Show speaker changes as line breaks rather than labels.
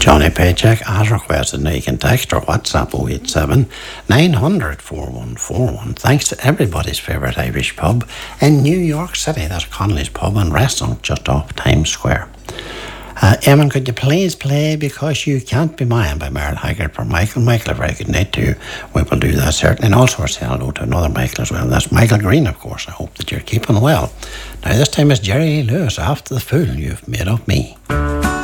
Johnny Paycheck as requested. Now you can text or WhatsApp 087 900 4141. Thanks to everybody's favourite Irish pub in New York City. That's Connolly's Pub and Restaurant just off Times Square. Eamon, could you please play Because You Can't Be Mine by Merle Haggard for Michael? Michael, a very good night too. We will do that certainly. And also say hello to another Michael as well. That's Michael Green, of course. I hope that you're keeping well. Now this time it's Jerry Lewis, After the Fool You've Made of Me.